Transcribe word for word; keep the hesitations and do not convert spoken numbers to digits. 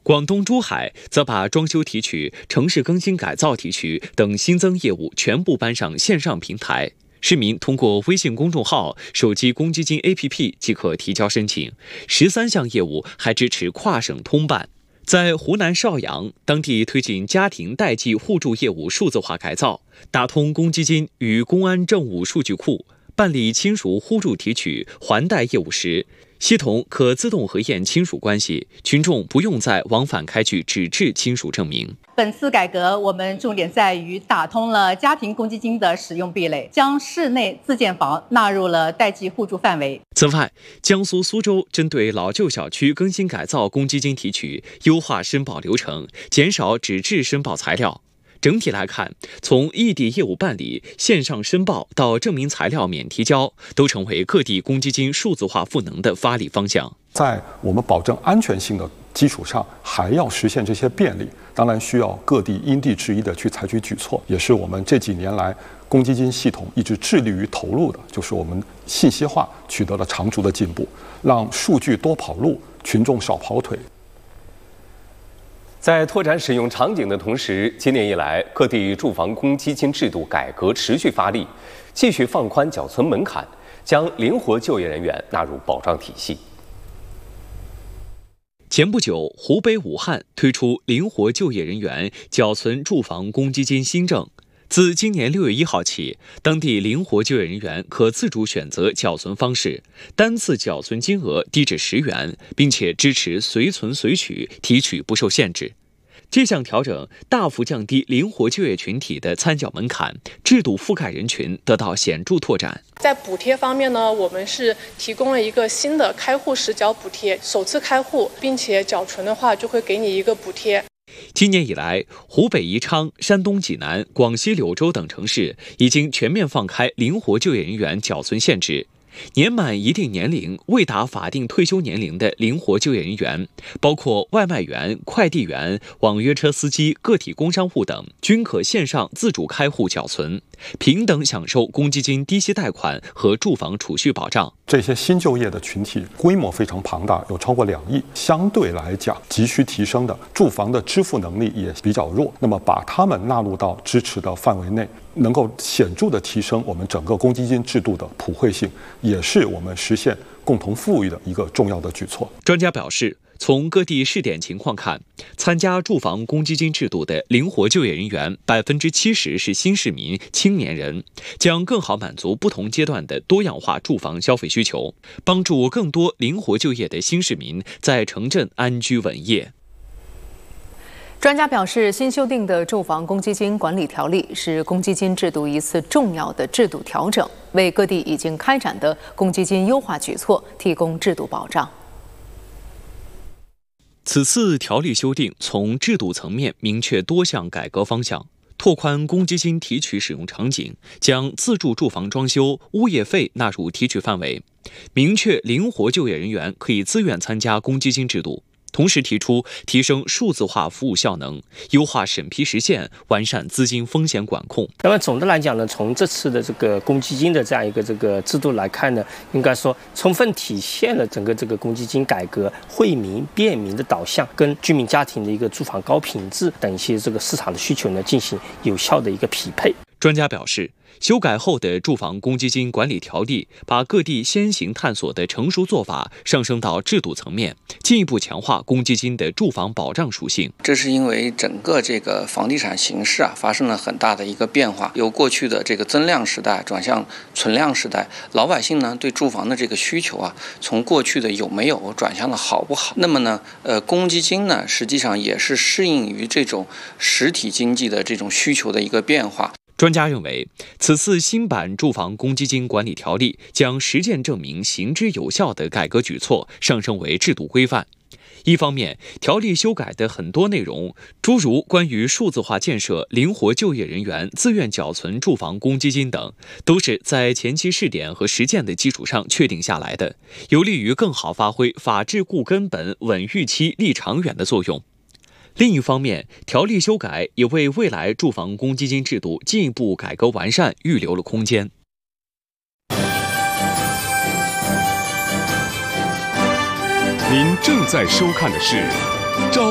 广东珠海则把装修提取、城市更新改造提取等新增业务全部搬上线上平台，市民通过微信公众号、手机公积金 A P P 即可提交申请。十三项业务还支持跨省通办。在湖南邵阳，当地推进家庭代际互助业务数字化改造，打通公积金与公安政务数据库，办理亲属互助提取、还贷业务时，系统可自动核验亲属关系，群众不用再往返开具纸质亲属证明。 本次改革，我们重点在于打通了家庭公积金的使用壁垒，将室内自建房纳入了代际互助范围。 此外，江苏苏州针对老旧小区更新改造公积金提取，优化申报流程，减少纸质申报材料。整体来看，从异地业务办理、线上申报到证明材料免提交，都成为各地公积金数字化赋能的发力方向。 在我们保证安全性的基础上，还要实现这些便利，当然需要各地因地制宜的去采取举措，也是我们这几年来公积金系统一直致力于投入的，就是我们信息化取得了长足的进步，让数据多跑路，群众少跑腿。 在拓展使用场景的同时，今年以来，各地住房公积金制度改革持续发力，继续放宽缴存门槛，将灵活就业人员纳入保障体系。 前不久，湖北武汉推出灵活就业人员缴存住房公积金新政。自今年六月一号起，当地灵活就业人员可自主选择缴存方式，单次缴存金额低至十元，并且支持随存随取，提取不受限制。这项调整大幅降低灵活就业群体的参缴门槛，制度覆盖人群得到显著拓展。 在补贴方面呢，我们是提供了一个新的开户实缴补贴，首次开户并且缴存的话，就会给你一个补贴。 今年以来，湖北宜昌、山东济南、广西柳州等城市已经全面放开灵活就业人员缴存限制。年满一定年龄、未达法定退休年龄的灵活就业人员，包括外卖员、快递员、网约车司机、个体工商户等，均可线上自主开户缴存，平等享受公积金低息贷款和住房储蓄保障。 这些新就业的群体规模非常庞大，有超过两亿，相对来讲急需提升的住房的支付能力也比较弱，那么把他们纳入到支持的范围内，能够显著的提升我们整个公积金制度的普惠性，也是我们实现共同富裕的一个重要的举措。 专家表示，从各地试点情况看，参加住房公积金制度的灵活就业人员百分之七十是新市民、青年人，将更好满足不同阶段的多样化住房消费需求，帮助更多灵活就业的新市民在城镇安居稳业。 专家表示，新修订的住房公积金管理条例是公积金制度一次重要的制度调整，为各地已经开展的公积金优化举措提供制度保障。 此次条例修订从制度层面明确多项改革方向，拓宽公积金提取使用场景，将自住住房装修、物业费纳入提取范围，明确灵活就业人员可以自愿参加公积金制度。同时提出提升数字化服务效能，优化审批实现，完善资金风险管控。 那么总的来讲呢，从这次的这个公积金的这样一个这个制度来看呢，应该说充分体现了整个这个公积金改革惠民便民的导向，跟居民家庭的一个住房高品质等一些这个市场的需求呢进行有效的一个匹配。 专家表示，修改后的住房公积金管理条例把各地先行探索的成熟做法上升到制度层面，进一步强化公积金的住房保障属性。 这是因为整个这个房地产形势啊发生了很大的一个变化，由过去的这个增量时代转向存量时代，老百姓呢对住房的这个需求啊，从过去的有没有转向了好不好。那么呢，呃，公积金呢实际上也是适应于这种实体经济的这种需求的一个变化。 专家认为，此次新版住房公积金管理条例将实践证明行之有效的改革举措上升为制度规范。一方面，条例修改的很多内容，诸如关于数字化建设、灵活就业人员自愿缴存住房公积金等，都是在前期试点和实践的基础上确定下来的，有利于更好发挥法治固根本、稳预期、立长远的作用。另一方面，条例修改也为未来住房公积金制度进一步改革完善预留了空间。 您正在收看的是《朝